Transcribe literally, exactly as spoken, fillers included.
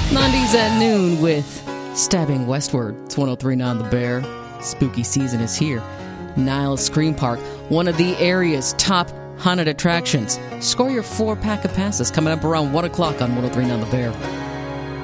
Mondays at noon with Stabbing Westward. It's one oh three point nine The Bear. Spooky season is here. Niles Scream Park, one of the area's top haunted attractions. Score your four pack of passes coming up around one o'clock on one oh three point nine The Bear.